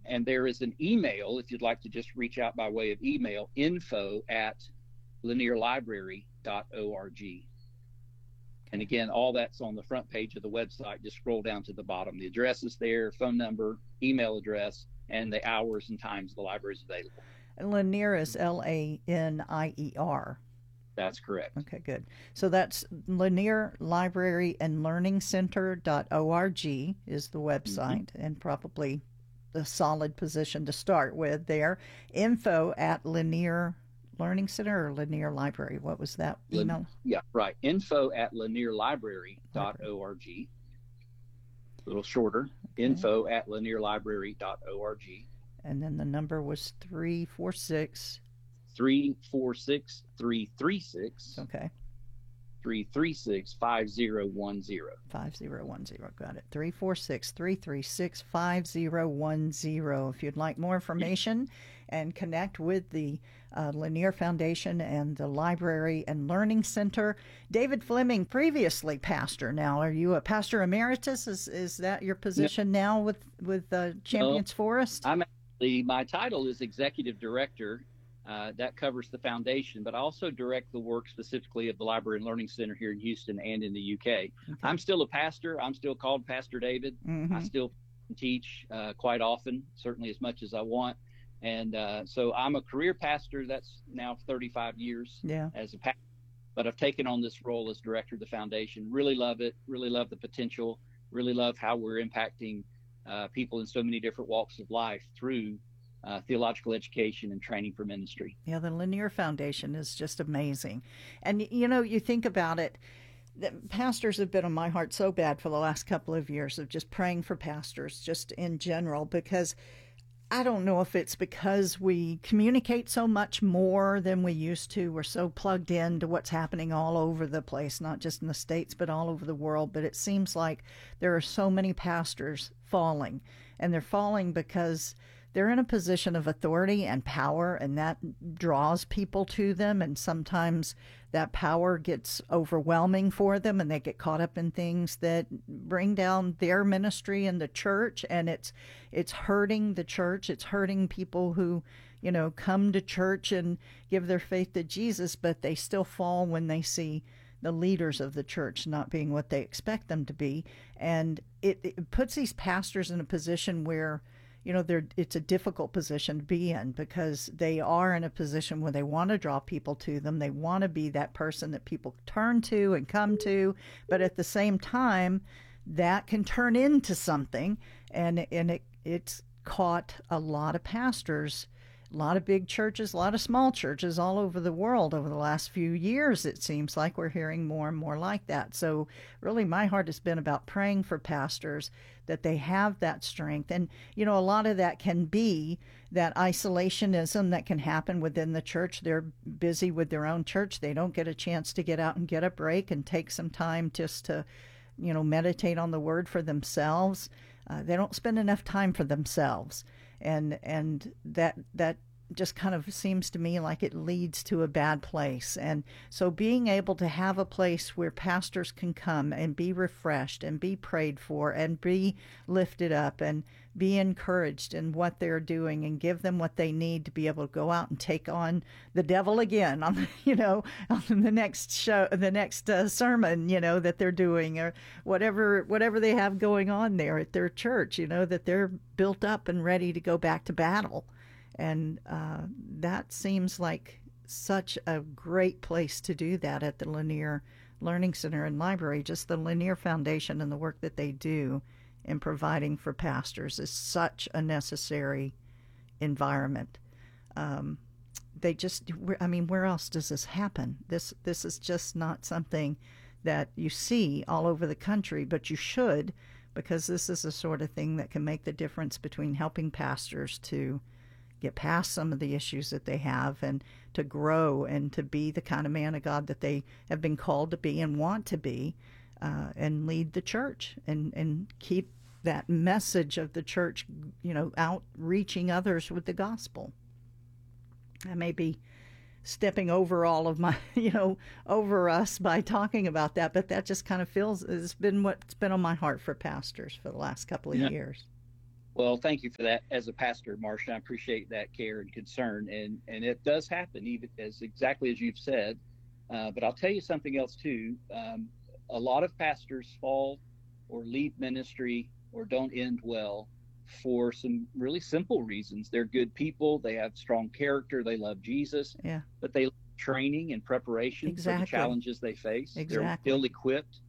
And there is an email if you'd like to just reach out by way of email, info@lanierlibrary.org. And again, all that's on the front page of the website. Just scroll down to the bottom. The address is there, phone number, email address, and the hours and times the library is available. And Lanier is Lanier. That's correct. Okay, good. So that's Lanier Library and Learning Center.org is the website, and probably a solid position to start with there. Info@Lanier Learning Center or Lanier Library. What was that email? Yeah, right. Info@lanierlibrary.org. A little shorter. Okay. Info@lanierlibrary.org. And then the number was 346. 336. Okay. 336-5010. 5010. Got it. 346-336-5010. If you'd like more information and connect with the Lanier Foundation and the Library and Learning Center. David Fleming, previously pastor. Now, are you a pastor emeritus? Is that your position now with Champions Forest? My title is executive director. That covers the foundation, but I also direct the work specifically of the Library and Learning Center here in Houston and in the UK. Okay. I'm still a pastor. I'm still called Pastor David. Mm-hmm. I still teach quite often, certainly as much as I want. And so I'm a career pastor. That's now 35 years as a pastor. But I've taken on this role as director of the foundation. Really love it. Really love the potential. Really love how we're impacting people in so many different walks of life through theological education and training for ministry. Yeah, the Lanier Foundation is just amazing. And, you think about it, pastors have been on my heart so bad for the last couple of years of just praying for pastors, just in general, because I don't know if it's because we communicate so much more than we used to. We're so plugged into what's happening all over the place, not just in the States, but all over the world. But it seems like there are so many pastors falling, and they're falling because they're in a position of authority and power, and that draws people to them. And sometimes that power gets overwhelming for them, and they get caught up in things that bring down their ministry and the church. And it's hurting the church. It's hurting people who, come to church and give their faith to Jesus, but they still fall when they see the leaders of the church not being what they expect them to be. And it puts these pastors in a position where it's a difficult position to be in, because they are in a position where they want to draw people to them. They want to be that person that people turn to and come to. But at the same time, that can turn into something. And it's caught a lot of pastors, a lot of big churches, a lot of small churches all over the world over the last few years. It seems like we're hearing more and more like that. So really my heart has been about praying for pastors that they have that strength. And, a lot of that can be that isolationism that can happen within the church. They're busy with their own church. They don't get a chance to get out and get a break and take some time just to, meditate on the word for themselves. They don't spend enough time for themselves. And that just kind of seems to me like it leads to a bad place. And so being able to have a place where pastors can come and be refreshed and be prayed for and be lifted up and be encouraged in what they're doing and give them what they need to be able to go out and take on the devil again on, on the next show, the next sermon, that they're doing, or whatever they have going on there at their church, that they're built up and ready to go back to battle. And that seems like such a great place to do that at the Lanier Learning Center and Library. Just the Lanier Foundation and the work that they do in providing for pastors is such a necessary environment. Where else does this happen? This is just not something that you see all over the country, but you should, because this is the sort of thing that can make the difference between helping pastors to get past some of the issues that they have and to grow and to be the kind of man of God that they have been called to be and want to be, and lead the church and keep that message of the church, out reaching others with the gospel. I may be stepping over all of my, over us by talking about that, but that just kind of feels it's been what's been on my heart for pastors for the last couple of years. Well, thank you for that. As a pastor, Marcia, I appreciate that care and concern, and it does happen, even as exactly as you've said. But I'll tell you something else too. A lot of pastors fall or leave ministry or don't end well for some really simple reasons. They're good people, they have strong character, they love Jesus, Yeah. but they lack training and preparation for the challenges they face. They're ill-equipped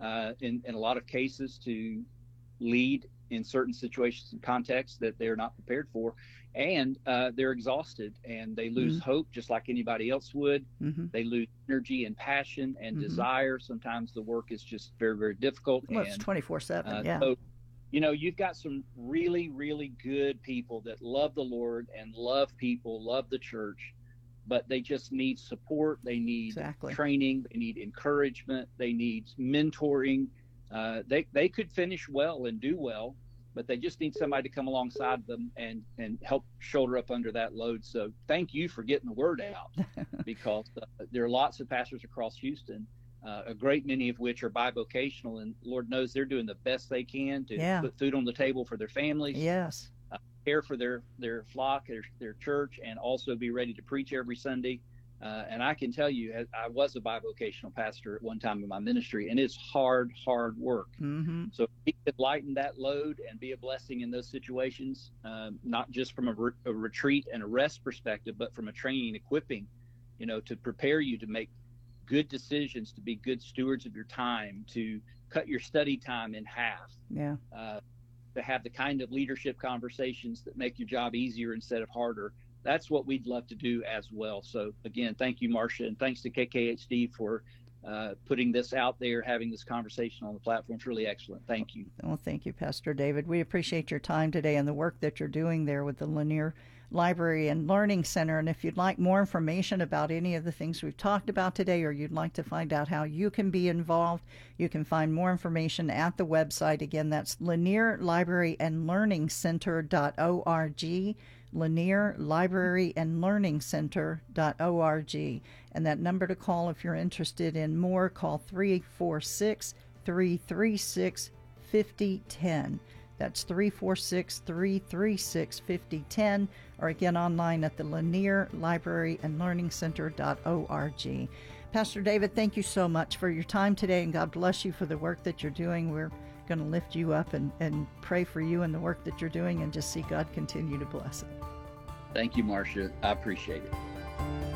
in a lot of cases to lead in certain situations and contexts that they're not prepared for, and they're exhausted and they lose hope just like anybody else would. They lose energy and passion and desire. Sometimes the work is just very, very difficult. Well, it's 24/7. Yeah. So, you've got some really, really good people that love the Lord and love people, love the church, but they just need support. They need training. They need encouragement. They need mentoring. They could finish well and do well, but they just need somebody to come alongside them and help shoulder up under that load. So thank you for getting the word out, because there are lots of pastors across Houston, a great many of which are bivocational, and Lord knows they're doing the best they can to put food on the table for their families. Yes. Care for their flock, their church, and also be ready to preach every Sunday. And I can tell you, I was a bivocational pastor at one time in my ministry, and it's hard work. So if we could lighten that load and be a blessing in those situations, not just from a retreat and a rest perspective, but from a training and equipping, to prepare you to make good decisions, to be good stewards of your time, to cut your study time in half. Yeah. To have the kind of leadership conversations that make your job easier instead of harder. That's what we'd love to do as well. So again, thank you, Marcia, and thanks to KKHD for putting this out there, having this conversation on the platform. It's really excellent. Thank you. Well, thank you, Pastor David. We appreciate your time today and the work that you're doing there with the Lanier Library and Learning Center. And if you'd like more information about any of the things we've talked about today, or you'd like to find out how you can be involved, you can find more information at the website. Again, that's Lanier Library and Learning Center.org. Lanier Library and Learning Center.org. And that number to call if you're interested in more, call 346-336-5010. That's 346-336-5010, or again online at the Lanier Library and Learning Center.org. Pastor David, thank you so much for your time today, and God bless you for the work that you're doing. We're going to lift you up and pray for you and the work that you're doing, and just see God continue to bless it. Thank you, Marcia. I appreciate it.